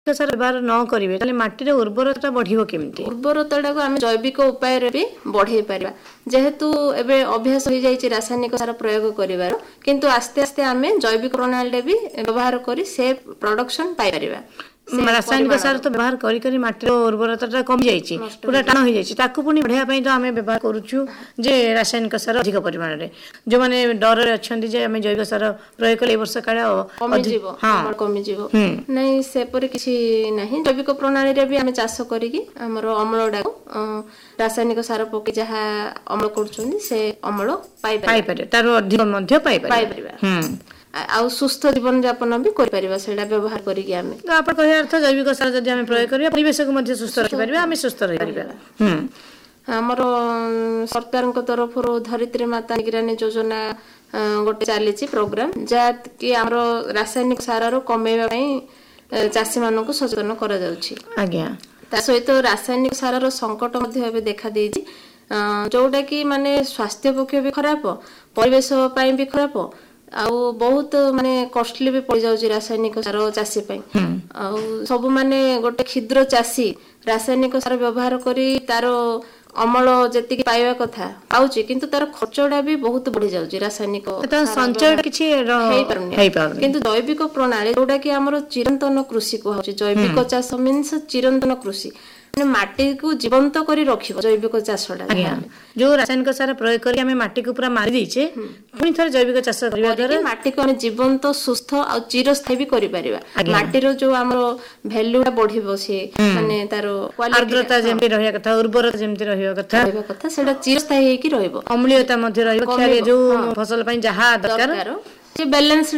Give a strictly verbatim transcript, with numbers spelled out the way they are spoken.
ସାର ବ୍ୟବହାର ନ କରିବେ ତାହେଲେ ମାଟିର ଉର୍ବରତା ବଢିବ କେମିତି? ଉର୍ବରତାଟାକୁ ଆମେ ଜୈବିକ ଉପାୟରେ ବି ବଢେଇ ପାରିବା। ଯେହେତୁ ଏବେ ଅଭ୍ୟାସ ହେଇଯାଇଛି ରାସାୟନିକ ସାର ପ୍ରୟୋଗ କରିବାର, କିନ୍ତୁ ଆସ୍ତେ ଆସ୍ତେ ଆମେ ଜୈବିକ ପ୍ରଣାଳୀରେ ବି ବ୍ୟବହାର କରି ସେ ପ୍ରଡକ୍ସନ ପାଇପାରିବା। ରାସାୟନିକ ସାର ତ ବ୍ୟବହାର କରି କରି ମାଟିର ଉର୍ବରତା କମି ଯାଇଛି, ପୁରା ଟାଣ ହେଇଯାଇଛି, ତାକୁ ପୁଣି ବଢେଇବା ପାଇଁ ତ ଆମେ ବ୍ୟବହାର କରୁଛୁ ଯେ ରାସାୟନିକ ସାର ଅଧିକ ପରିମାଣରେ। ଯୋଉମାନେ ଡରରେ ଅଛନ୍ତି ଯେ ଆମେ ଜୈବିକ ସାର ପ୍ରୟୋଗ କଲେ ଏ ବର୍ଷ କାଳେ କମିଯିବ, ଅମଳ କମିଯିବ, ନାଇଁ ସେପରି କିଛି ନାହିଁ। ଜୈବିକ ପ୍ରଣାଳୀରେ ବି ଆମେ ଚାଷ କରିକି ଆମର ଅମଳଟାକୁ ରାସାୟନିକ ସାର ପକେଇ ଯାହା ଅମଳ କରୁଛନ୍ତି ସେ ଅମଳ ପାଇପାରିବା, ତାର ଅଧିକ ମଧ୍ୟ ପାଇପାରିବା। ଆଉ ସୁସ୍ଥ ଜୀବନ ଯାପନ ବି କରିପାରିବା ସେଇଟା ବ୍ୟବହାର କରିକି। ଆମେ ଆପଣ କହିବା ଅର୍ଥ ଜୈବିକ ସାର ଯଦି ଆମେ ପ୍ରୟୋଗ କରିବା ପରିବେଶକୁ ମଧ୍ୟ ସୁସ୍ଥ ରଖିପାରିବା, ଆମେ ସୁସ୍ଥ ରହିପାରିବା। ଆମର ସରକାରଙ୍କ ତରଫରୁ ଧରିତ୍ରୀ ମାତା ନିଗରାନୀ ଯୋଜନା ଗୋଟେ ଚାଲିଛି ପ୍ରୋଗ୍ରାମ, ଯାହାକି ଆମର ରାସାୟନିକ ସାରରୁ କମେଇବା ପାଇଁ ଚାଷୀ ମାନଙ୍କୁ ସଚେତନ କରାଯାଉଛି। ଆଜ୍ଞା। ତା ସହିତ ରାସାୟନିକ ସାରର ସଂକଟ ମଧ୍ୟ ଏବେ ଦେଖା ଦେଇଛି, ଯୋଉଟା କି ମାନେ ସ୍ୱାସ୍ଥ୍ୟ ପକ୍ଷେ ବି ଖରାପ, ପରିବେଶ ପାଇଁ ବି ଖରାପ, ଆଉ ବହୁତ ମାନେ କଷ୍ଟଲି ବି ପଡିଯାଉଛି ରାସାୟନିକ ସାର ଚାଷୀ ପାଇଁ। ଆଉ ସବୁ ମାନେ ଗୋଟେ କ୍ଷୁଦ୍ର ଚାଷୀ ରାସାୟନିକ ସାର ବ୍ୟବହାର କରି ତାର ଅମଳ ଯେତିକି ପାଇବା କଥା ପାଉଛି, କିନ୍ତୁ ତାର ଖର୍ଚ୍ଚଟା ବି ବହୁତ ବଢି ଯାଉଛି ରାସାୟନିକ ସଞ୍ଚୟ କିଛି ହେଇପାରୁନି। କିନ୍ତୁ ଜୈବିକ ପ୍ରଣାଳୀ ଯୋଉଟା କି ଆମର ଚିରନ୍ତନ କୃଷି କୁହାଉଛି, ଜୈବିକ ଚାଷ ମିନ୍ସ ଚିରନ୍ତନ କୃଷି, ମାନେ ମାଟିକୁ ଜୀବନ୍ତ କରି ରଖିବ ଜୈବିକ ଚାଷଟା। ଯୋଉ ରାସାୟନିକ ସାର ପ୍ରୟୋଗ କରି ଆମେ ମାଟିକୁ ପୁରା ମାରି ଦେଇଛେ, ପୁଣି ଥରେ ଜୈବିକ ଚାଷ କରିବା ଦ୍ୱାରା ମାଟିକୁ ଆମେ ଜୀବନ୍ତ, ସୁସ୍ଥ ଆଉ ଚିରସ୍ଥାୟୀ ବି କରିପାରିବା। ମାଟିର ଯୋଉ ଆମର ଭ୍ୟାଲୁଟା ବଢିବ, ସିଏ ମାନେ ତାର ଆର୍ଦ୍ରତା ଯେମିତି ରହିବା କଥା, ଉର୍ବରତା ଯେମିତି ରହିବା କଥା ରହିବା କଥା ସେଇଟା ଚିରସ୍ଥାୟୀ ହେଇକି ରହିବ, ଅମ୍ଳୀୟତା ମଧ୍ୟ ରହିବ, ଯୋଉ ଫସଲ ପାଇଁ ଯାହା ଦରକାର ସେ ବାଲାନ୍ସ